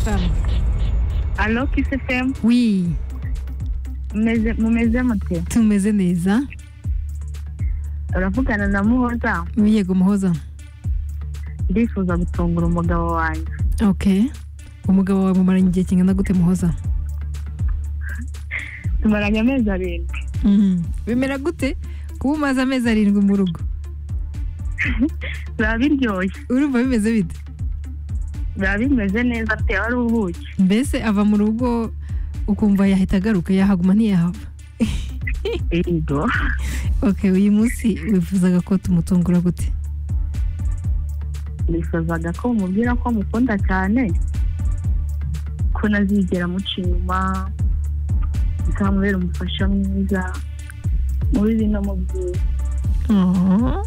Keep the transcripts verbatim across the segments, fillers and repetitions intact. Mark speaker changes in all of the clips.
Speaker 1: F M.
Speaker 2: Allo Kiss F M.
Speaker 1: Oui,
Speaker 2: Mumeze mumeze mute?
Speaker 1: tumeze neza.
Speaker 2: Uravugana na Muhoza.
Speaker 1: Yego Muhoza.
Speaker 2: Ndifuza gutungura umugabo wanjye.
Speaker 1: Okay. Umugabo wawe mumaranye igihe kingana gute Muhoza?
Speaker 2: Tumaranye amezi arindwi.
Speaker 1: Mhm. Bimera gute? Kuba umaze amezi arindwi mu rugo.
Speaker 2: Biba biryoshye.
Speaker 1: Urumva bimeze bite?
Speaker 2: Biba bimeze neza pe ari ubuki.
Speaker 1: Mbese ava mu rugo ukumva yahita agaruka yahaguma ntiyahava.
Speaker 2: Ego.
Speaker 1: Okay, uyu munsi wifuzaga ko tumutungura gute?
Speaker 2: Nifuzaga ko mubwira ko mukunda cyane. Ko nazigera muca inyuma. Nzamubera umufasha mwiza. Muri bino mu byiza.
Speaker 1: Oh.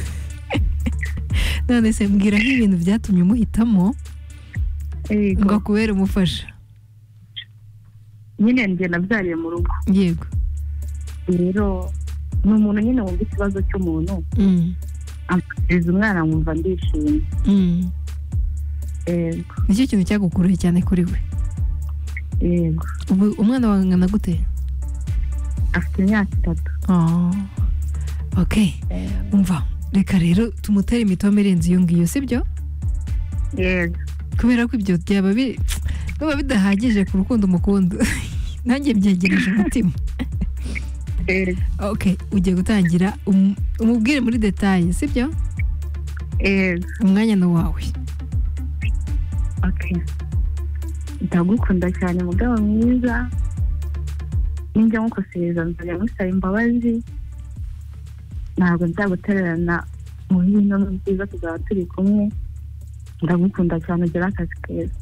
Speaker 1: None se mbwira nk'ibintu byatumye umuhitamo
Speaker 2: Ego.
Speaker 1: ngo akubere umufasha.
Speaker 2: Nyine njye nabyariye mu rugo.
Speaker 1: Yego.
Speaker 2: Rero ni umuntu nyine wumva ikibazo cy'umuntu.
Speaker 1: Mm.
Speaker 2: Amfashiriza umwana nkumva ndishimye.
Speaker 1: Mm.
Speaker 2: Ego.
Speaker 1: Nicyo kintu cyagukuruye cyane kuri we.
Speaker 2: Yego.
Speaker 1: Ubu umwana wawe angana gute?
Speaker 2: Afite imyaka itatu.
Speaker 1: Oh. Okay. Umva, reka rero tumutere imitoma irenze iyo ngiyo, sibyo?
Speaker 2: Yego.
Speaker 1: Kubera ko ibyo byaba bi biba bidahagije ku rukundo umukunda. Nanjye byegereje umutima.
Speaker 2: Yego.
Speaker 1: Okay, ugiye gutangira um- umubwire muri detail, sibyo?
Speaker 2: Yego.
Speaker 1: Umwanya ni wawe.
Speaker 2: Okay. Ndagukunda cyane mugabo mwiza. Ninjya mukosereza nzajya musaba imbabazi. Ntabwo nzagutererana mu bintu no byiza tuzaba turi kumwe. Ndagukunda cyane ugira akazi keza.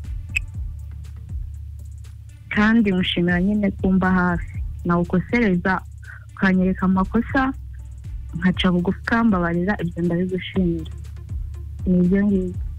Speaker 2: Kandi mushimira nyine kumba hafi. Nawukosereza ukanyereka amakosa nkaca bugufi kambabarira ibyo ndabigushimira. Ni ibyo ngibyo.